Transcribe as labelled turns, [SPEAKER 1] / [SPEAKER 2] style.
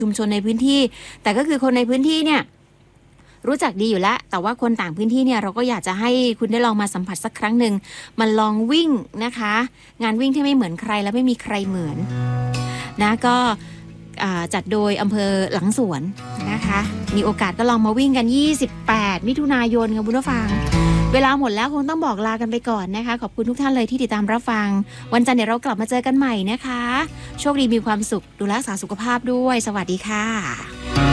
[SPEAKER 1] ชุมชนในพื้นที่แต่ก็คือคนในพื้นที่เนี่ยรู้จักดีอยู่แล้วแต่ว่าคนต่างพื้นที่เนี่ยเราก็อยากจะให้คุณได้ลองมาสัมผัสสักครั้งหนึ่งมันลองวิ่งนะคะงานวิ่งที่ไม่เหมือนใครและไม่มีใครเหมือนนะก็จัดโดยอำเภอหลังสวนนะคะมีโอกาสก็ลองมาวิ่งกัน28มิถุนายนค่ะคุณผู้ฟังเวลาหมดแล้วคงต้องบอกลากันไปก่อนนะคะขอบคุณทุกท่านเลยที่ติดตามรับฟังวันจันทร์เดี๋ยวเรากลับมาเจอกันใหม่นะคะโชคดีมีความสุขดูแลรักษาสุขภาพด้วยสวัสดีค่ะ